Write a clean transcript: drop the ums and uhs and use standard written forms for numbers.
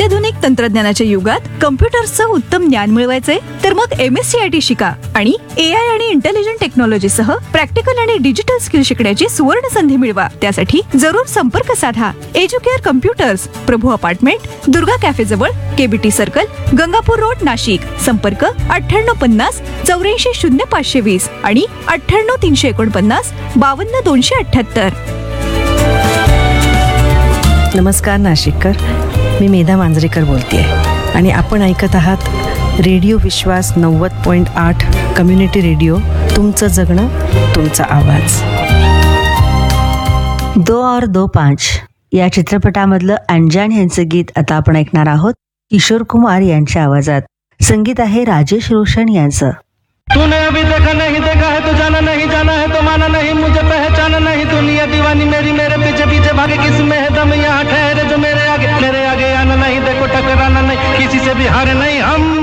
अत्याधुनिक तंत्रज्ञानाच्या युगात कम्प्युटर्सचं उत्तम ज्ञान मिळवायचंय तर मग MSCIT शिका आणि AI आणि इंटेलिजंट टेक्नॉलॉजी सह प्रॅक्टिकल आणि डिजिटल स्किल शिकण्याची सुवर्ण संधी मिळवा. त्यासाठी जरूर संपर्क साधा. एज्युकेअर कम्प्युटर्स, प्रभू अपार्टमेंट, दुर्गा कॅफे जवळ, KBT circle, Gangapur road, Nashik. संपर्क 9850 84 0520 आणि 98 349 52 278. नमस्कार नाशिककर, मी मेधा मांजरेकर बोलतेय आणि आपण ऐकत आहात रेडिओ विश्वास 90.8 कम्युनिटी रेडिओ. तुमचं जगणं, तुमचा आवाज. दो और दो पांच या चित्रपटामधलं अंजान यांचं गीत आता आपण ऐकणार आहोत किशोर कुमार यांच्या आवाजात. संगीत आहे राजेश रोशन यांचं. तूने अभी देखा नहीं देखा है तो जाना नहीं जाना है तो माना नहीं, मुझे पहचाना नहीं, दुनिया दीवानी मेरी मेरे पीछे पीछे भागे, किस में है दम यहाँ ठहरे जो मेरे आगे आना नहीं, देखो टकराना नहीं, किसी से भी हारे नहीं हम.